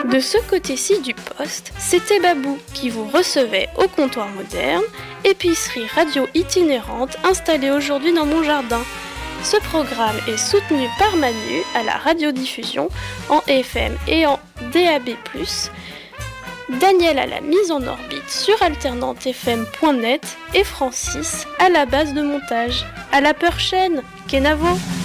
De ce côté-ci du poste, c'était Babou qui vous recevait au comptoir moderne, épicerie radio itinérante installée aujourd'hui dans mon jardin. Ce programme est soutenu par Manu à la radiodiffusion en FM et en DAB+, Daniel à la mise en orbite sur alternantefm.net et Francis à la base de montage. À la prochaine, Kenavo!